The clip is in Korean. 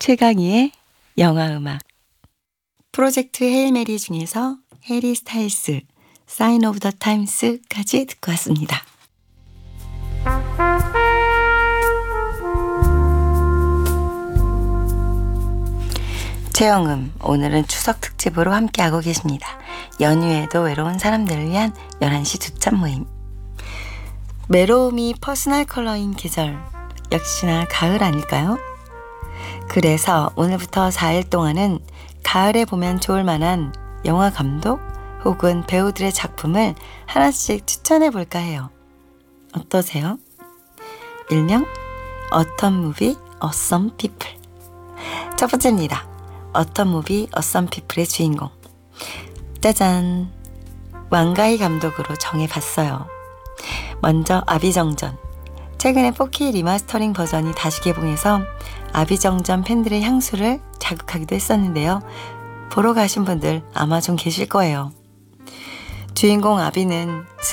최강희의 영화음악. 프로젝트 헤일 메리 중에서 해리 스타일스, 사인 오브 더 타임스까지 듣고 왔습니다. 최영음, 오늘은 추석 특집으로 함께하고 계십니다. 연휴에도 외로운 사람들을 위한 11시 두참 모임. 외로움이 퍼스널 컬러인 계절, 역시나 가을 아닐까요? 그래서 오늘부터 4일 동안은 가을에 보면 좋을 만한 영화 감독 혹은 배우들의 작품을 하나씩 추천해 볼까 해요. 어떠세요? 일명 Autumn Movie, Awesome People. 첫 번째입니다. Autumn Movie, Awesome People의 주인공. 짜잔! 왕가희 감독으로 정해봤어요. 먼저 아비정전. 최근에 4K 리마스터링 버전이 다시 개봉해서 아비정전 팬들의 향수를 자극하기도 했었는데요. 보러 가신 분들 아마 좀 계실 거예요. 주인공 아비는